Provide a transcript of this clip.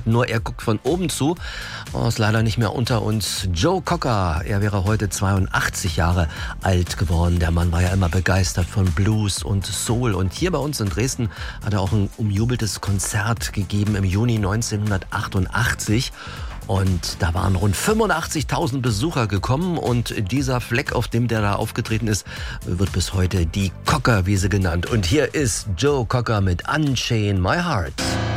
Konzerten, nur er guckt von oben zu. Ist leider nicht mehr unter uns. Joe Cocker, er wäre heute 82 Jahre alt geworden. Der Mann war ja immer begeistert von Blues und Soul. Und hier bei uns in Dresden hat er auch ein umjubeltes Konzert gegeben im Juni 1988. Und da waren rund 85.000 Besucher gekommen und dieser Fleck, auf dem der da aufgetreten ist, wird bis heute die Cockerwiese genannt. Und hier ist Joe Cocker mit Unchain My Heart.